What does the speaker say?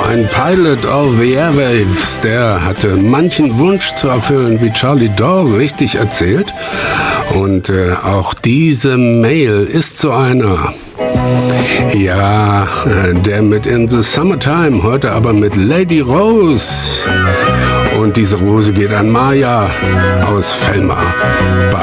ein Pilot of the Airwaves, der hatte manchen Wunsch zu erfüllen, wie Charlie Dore richtig erzählt. Und auch diese Mail ist so einer. Ja, der mit In the Summertime, heute aber mit Lady Rose. Und diese Rose geht an Maja aus Velmar bei